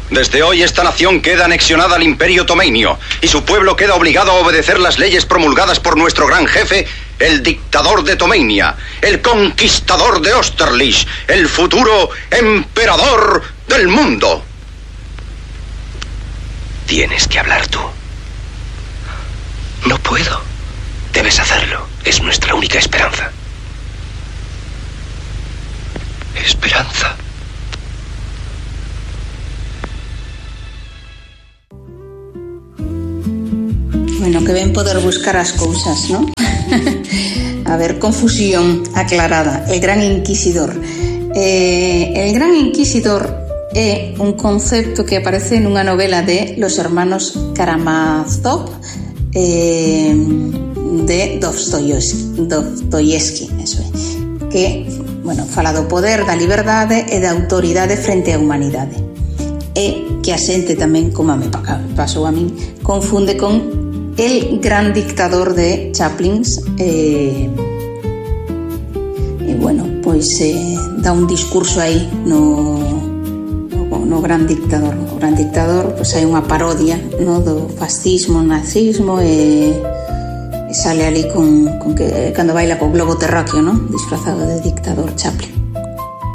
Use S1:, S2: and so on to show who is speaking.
S1: Desde hoy esta nación queda anexionada al Imperio Tomeinio y su pueblo queda obligado a obedecer las leyes promulgadas por nuestro gran jefe, el dictador de Tomeinia, el conquistador de Austerlitz, el futuro emperador del mundo.
S2: Tienes que hablar tú. No puedo. Debes hacerlo. Es nuestra única esperanza. Esperanza.
S3: Bueno, que ben poder buscar as cousas, ¿no? A ver, confusión aclarada. El Gran Inquisidor. El Gran Inquisidor é un concepto que aparece nunha novela de los hermanos Karamazov de Dostoyevsky, eso é, que, bueno, fala do poder, da liberdade e da autoridade frente á humanidade. E que a xente tamén, como me pasou a min, confunde con El Gran Dictador de Chaplin e bueno, pois dá un discurso aí no Gran Dictador. O Gran Dictador, pois hai unha parodia, no, do fascismo, nazismo e sale ali con que cando baila co globo terráqueo, no, disfrazado de dictador Chaplin.